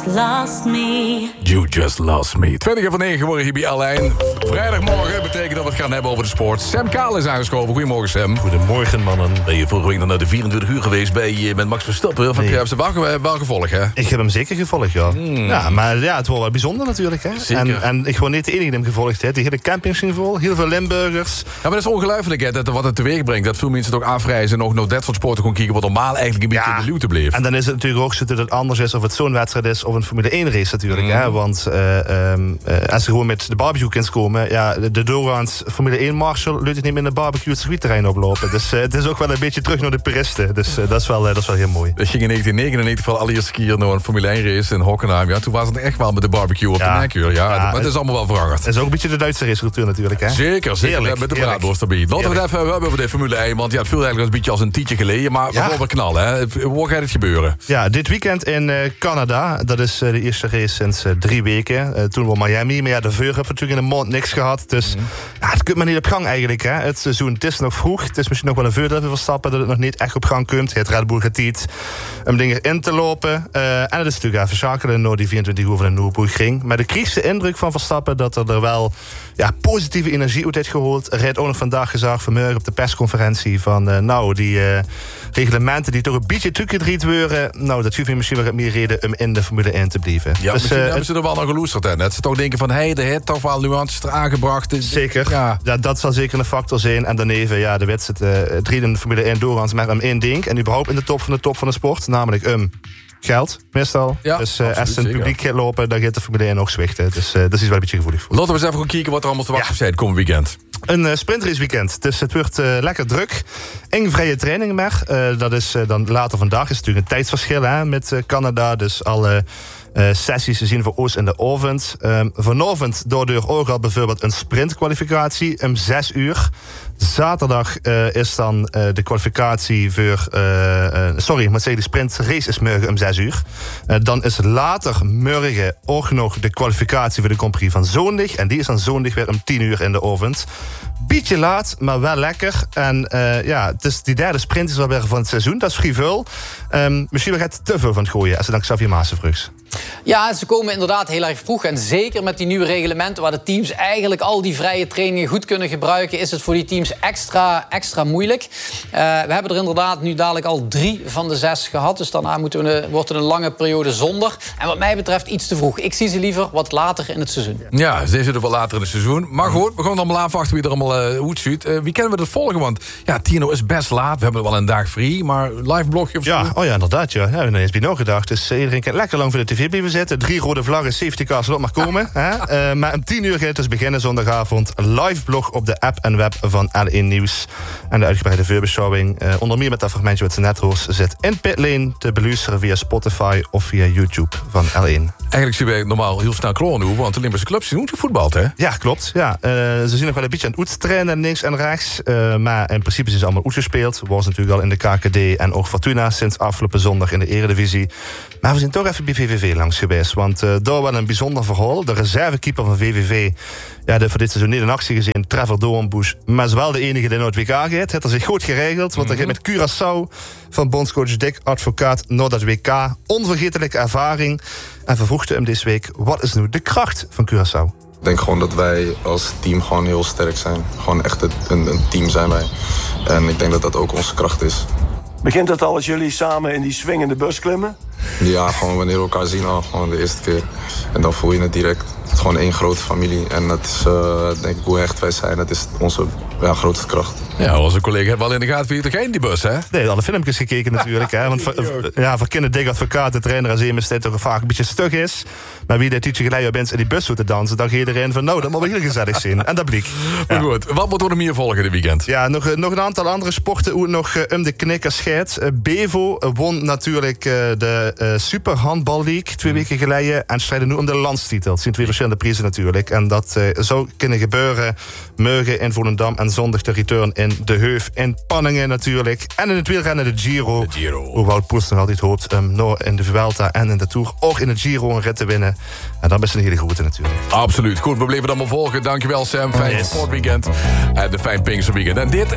lost me. You just lost me. 20:09 geworden hier bij L1. Vrijdagmorgen betekent dat we het gaan hebben over de sport. Sam Kaal is aangeschoven. Goedemorgen, Sam. Goedemorgen, mannen. Ben je vorige week nog naar de 24 uur geweest met Max Verstappen? Van heb ze wel gevolgd, hè? Ik heb hem zeker gevolgd, ja. Ja, maar ja, het was wel bijzonder natuurlijk, hè. En ik was niet de enige die hem gevolgd heeft. Die hele campings ging vol, heel veel Limburgers. Ja, maar dat is ongelooflijk, hè, wat het teweeg brengt. Dat veel mensen toch afreizen en nog dat soort sporten gewoon kijken, wat normaal eigenlijk een beetje in de luwte bleef. En dan is het natuurlijk ook zo dat het anders is of het zo'n wedstrijd is of een Formule 1 race natuurlijk, hè. Want als ze gewoon met de barbecue kunt komen, ja, de doorgaans Formule 1 Marshall lukt het niet meer in de barbecue het circuitterrein oplopen. Dus het is ook wel een beetje terug naar de puristen. Dus dat is wel heel mooi. Ik ging in 1999 voor de allereerste keer naar een Formule 1 race in Hockenheim. Ja, toen was het echt wel met de barbecue op de nekuur. Ja, maar het is allemaal wel veranderd. Het is ook een beetje de Duitse racecultuur natuurlijk, hè. Zeker. Heerlijk, met de braadworst erbij. Laten we het even hebben over de Formule 1. Want ja, het viel eigenlijk een beetje als een tientje geleden. Maar we gaan wel knallen, hè. Hoe gaat het gebeuren? Ja, dit weekend in Canada. Dat is de eerste race sinds 3 weken. Toen was Miami. Maar ja, de Veur heeft natuurlijk in een maand niks gehad. Dus ja, het komt maar niet op gang eigenlijk, hè. Het seizoen, het is nog vroeg. Het is misschien nog wel een voordeel voor Verstappen dat het nog niet echt op gang komt. Het Red Bull gaat niet om dingen in te lopen. En het is natuurlijk even schakelen naar die 24 uur van de Nürburgring. Maar de kriegste indruk van Verstappen dat er wel positieve energie uit heeft gehoord. Er heeft ook nog vandaag gezegd, vanmorgen op de persconferentie van die reglementen die toch een beetje toegedreid worden. Nou, dat geeft misschien wel wat meer reden om in de Formule 1 te blijven. Ja, dus, misschien hebben ze er wel nog geloesterd, hè. Dat ze toch denken van, de heeft toch wel nuances eraan gebracht. Zeker. Ja, dat zal zeker een factor zijn. En daarneven, de wedstrijd drie in de Formule 1 doorgaans maar om één ding. En überhaupt in de top van de sport, namelijk geld, meestal. Ja, dus als ze in het publiek gaat lopen, dan gaat de Formule 1 nog zwichten. Dus dat is wel een beetje gevoelig voor. Laten we eens even gaan kijken wat er allemaal te wachten is komend weekend. Een sprintrace weekend, dus het wordt lekker druk. Eng vrije training maar. Dat is dan later vandaag. Is natuurlijk een tijdsverschil met Canada. Dus alle sessies te zien voor Oost en de avond. Vanavond door ook al bijvoorbeeld een sprintkwalificatie om 6 uur. Zaterdag is dan de kwalificatie voor... de sprintrace is morgen om 6 uur. Dan is later morgen ook nog de kwalificatie voor de Grand Prix van zondag. En die is dan zondag weer om 10 uur in de avond. Beetje laat, maar wel lekker. En het is die derde sprint is wel weer van het seizoen. Dat is frivol. Misschien wel het te veel van het gooien als ze dan Xavier Maassen. Ja, ze komen inderdaad heel erg vroeg. En zeker met die nieuwe reglementen waar de teams eigenlijk al die vrije trainingen goed kunnen gebruiken, is het voor die teams extra moeilijk. We hebben er inderdaad nu dadelijk al 3 van de 6 gehad. Dus daarna wordt het een lange periode zonder. En wat mij betreft iets te vroeg. Ik zie ze liever wat later in het seizoen. Ja, ze zitten wel later in het seizoen. Maar goed, we gaan het allemaal afwachten wie er allemaal hoe het ziet. Wie kunnen we het volgen? Want ja, Tino is best laat. We hebben wel een dag free, maar live blogje of zo. Ja, inderdaad. Ja. We hebben ineens bij gedacht. Dus iedereen kan lekker lang voor de tv blijven zitten. 3 rode vlaggen, safety cars, laat maar komen. Maar om 10 uur gaat het dus beginnen zondagavond. Live blog op de app en web van L1 Nieuws. En de uitgebreide voorbeschouwing, onder meer met dat fragmentje wat ze net hoort, zit in Pitlane te beluisteren via Spotify of via YouTube van L1. Eigenlijk zien wij normaal heel snel klonen hoe, want de Limburgse clubs doen gevoetbald, hè? Ja, klopt. Ja. Ze zien nog wel een beetje aan het oetstrainen links en rechts. Maar in principe zijn ze allemaal gespeeld. Was natuurlijk al in de KKD en ook Fortuna sinds afgelopen zondag in de Eredivisie. Maar we zijn toch even bij VVV langs geweest. Want daar was een bijzonder verhaal. De reservekeeper van VVV, voor dit seizoen niet in actie gezien, Trevor Doornbusch, maar is wel de enige die naar het WK gaat. Het heeft er zich goed geregeld, want hij gaat met Curaçao van bondscoach Dick Advocaat naar dat WK. Onvergetelijke ervaring. En vervroegde hem deze week, wat is nu de kracht van Curaçao? Ik denk gewoon dat wij als team gewoon heel sterk zijn. Gewoon echt een team zijn wij. En ik denk dat dat ook onze kracht is. Begint het al als jullie samen in die swingende bus klimmen? Ja, gewoon wanneer we elkaar zien al. Gewoon de eerste keer. En dan voel je het direct. Het is gewoon één grote familie. En dat is, denk ik, hoe hecht wij zijn. Dat is onze grootste kracht. Ja, onze collega heeft wel in de gaten wie er geen die bus, hè? Nee, alle filmpjes gekeken natuurlijk. Hè? Want voor kinderen Dick Advocaat, de trainer, als iemand steeds toch vaak een beetje stug is. Maar wie de tietje geleden bent in die bus te dansen, dan ga je erin van, dat moet wel heel gezellig zijn. En dat bliek. Maar goed, wat moeten we nog meer volgen dit weekend? Ja, nog een aantal andere sporten hoe nog om de knikkers scheidt. Bevo won natuurlijk de Super Handball League 2 weken geleden en strijden nu om de landstitel. Het zijn 2 verschillende prijzen natuurlijk. En dat zou kunnen gebeuren morgen in Volendam en zondag de return in De Heuf in Panningen natuurlijk. En in het wielrennen de Giro. Hoe Wout Poels nog altijd hoopt in de Vuelta en in de Tour ook in het Giro een rit te winnen. En dan is het een hele grote natuurlijk. Absoluut. Goed, we blijven het allemaal volgen. Dankjewel Sam. Fijn sportweekend. En een fijn Pinksterweekend. En dit